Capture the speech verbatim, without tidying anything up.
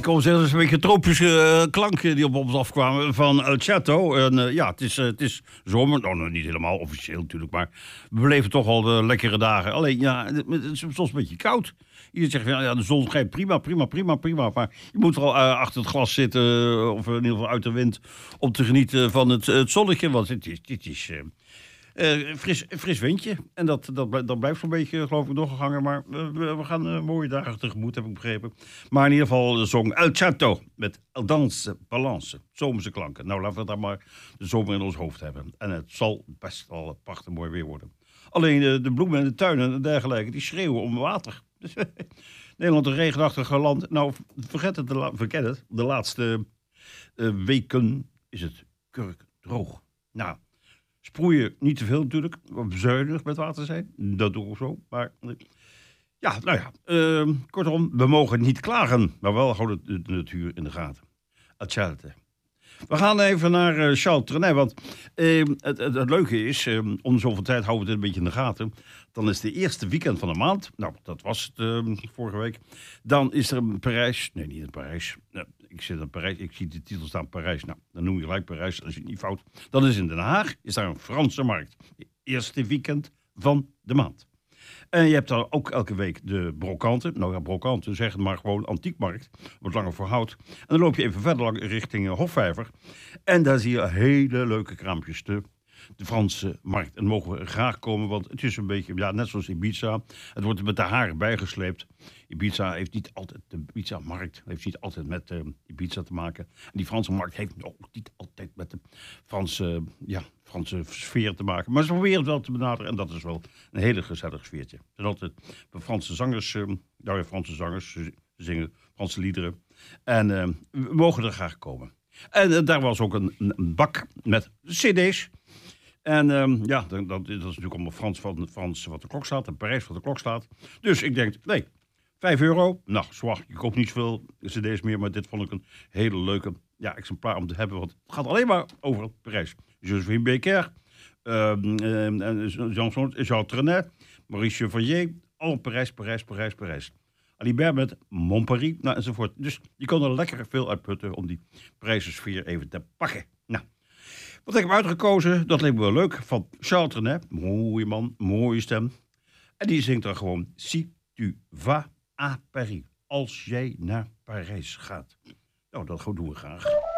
ik kon zeggen, dat is een beetje tropische uh, klanken die op ons afkwamen van El Chato. En uh, ja, het is, uh, het is zomer. Nou, nou, niet helemaal officieel natuurlijk, maar we beleven toch al de lekkere dagen. Alleen, ja, het, het is soms een beetje koud. Iedereen zegt, ja, de zon schijnt prima, prima, prima, prima. Maar je moet wel uh, achter het glas zitten, uh, of in ieder geval uit de wind, om te genieten van het, het zonnetje. Want het is... Het is uh, Uh, fris, fris windje. En dat, dat, dat blijft zo'n beetje, geloof ik, doorgegangen. Maar uh, we, we gaan uh, mooie dagen tegemoet, heb ik begrepen. Maar in ieder geval de song El Chato met El Danse Balance. Zomerse klanken. Nou, laten we dan maar de zomer in ons hoofd hebben. En het zal best wel prachtig mooi weer worden. Alleen uh, de bloemen en de tuinen en dergelijke, die schreeuwen om water. Nederland, een regenachtige land. Nou, vergeet het, de la- vergeet het. De laatste uh, weken is het kurkdroog. Nou... Sproeien niet te veel natuurlijk, bezuinig met water zijn, dat doe ik zo. Maar ja, nou ja, uh, kortom, we mogen niet klagen, maar wel gewoon de, de natuur in de gaten. Hetzelfde. We gaan even naar uh, Charles Trenet, want uh, het, het, het leuke is, uh, om zoveel tijd houden we het een beetje in de gaten. Dan is de eerste weekend van de maand, nou dat was het uh, vorige week, dan is er een Parijs, nee niet in Parijs, uh, ik zit in Parijs, ik zie de titel staan Parijs, nou dan noem je gelijk Parijs, dat is niet fout. Dan is in Den Haag, is daar een Franse markt, de eerste weekend van de maand. En je hebt dan ook elke week de brokanten. Nou ja, brokanten, zeg het maar gewoon antiekmarkt. Wordt langer voor hout. En dan loop je even verder lang richting Hofvijver. En daar zie je hele leuke kraampjes. De, de Franse markt. En mogen we graag komen, want het is een beetje, ja, net zoals Ibiza. Het wordt met de haren bijgesleept. Ibiza heeft niet altijd, de Ibiza-markt heeft niet altijd met uh, Ibiza te maken. En die Franse markt heeft ook niet altijd met de Franse, ja, Franse sfeer te maken. Maar ze proberen het wel te benaderen en dat is wel een hele gezellig sfeertje. Er zijn altijd Franse zangers, uh, nou ja, Franse zangers, ze zingen Franse liederen. En uh, we mogen er graag komen. En uh, daar was ook een, een bak met cd's. En um, ja, dat, dat is natuurlijk allemaal Frans van Frans wat de klok staat en Parijs wat de klok staat. Dus ik denk, nee, vijf euro. Nou, zwaar, ik koop niet zoveel cd's meer, maar dit vond ik een hele leuke ja, exemplaar om te hebben. Want het gaat alleen maar over Parijs. Josephine Baker, uh, uh, Jean, Jean Trenet, Maurice Chevalier. Al Parijs, Parijs, Parijs, Parijs. Alibert met Montparis, nou, enzovoort. Dus je kon er lekker veel uitputten om die prijzensfeer even te pakken. Nou. Wat heb ik hem uitgekozen? Dat leek me wel leuk. Van Charles Trenet. Mooie man, mooie stem. En die zingt dan gewoon Si tu vas à Paris. Als jij naar Parijs gaat. Nou, dat doen we graag.